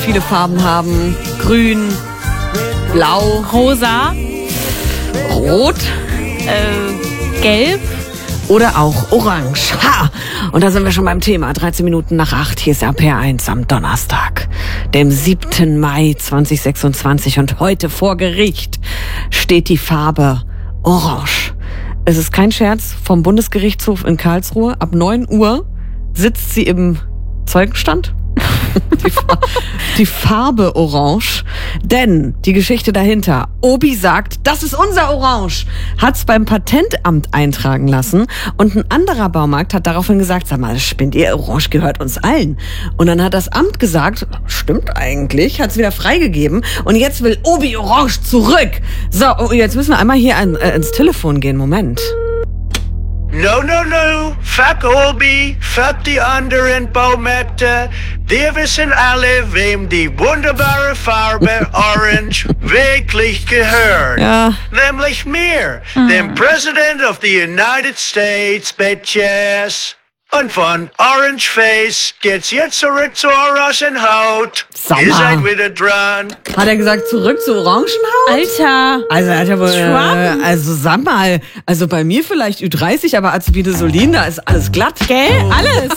viele Farben haben. Grün, blau, Rosa, rot gelb. oder auch orange. Ha! Und da sind wir schon beim Thema. 13 Minuten nach 8. Hier ist RPR1 am Donnerstag, dem 7. Mai 2026. Und heute vor Gericht steht die Farbe orange. Es ist kein Scherz, vom Bundesgerichtshof in Karlsruhe. Ab 9 Uhr sitzt sie im Zeugenstand. Die Farbe orange. Denn die Geschichte dahinter. Obi sagt, das ist unser Orange. Hat's beim Patentamt eintragen lassen. Und ein anderer Baumarkt hat daraufhin gesagt, sag mal, spinnt ihr, Orange gehört uns allen. Und dann hat das Amt gesagt, stimmt eigentlich, hat's wieder freigegeben. Und jetzt will Obi Orange zurück. So, jetzt müssen wir einmal hier ins Telefon gehen. Moment. No, no, no, fuck Obi, fuck die anderen Baumärkte. Wir wissen alle, wem die wunderbare Farbe Orange wirklich gehört. Ja. Nämlich mir, dem President of the United States, bitches. Und von Orange Face geht's jetzt zurück zur Orangenhaut. Sag Ihr mal. seid wieder dran. Hat er gesagt, zurück zu Orangenhaut? Alter. Also, er hat ja wohl, Trump? also sag mal, also bei mir vielleicht Ü30, aber Azubine Solin, da ist alles glatt. Gell? Alles.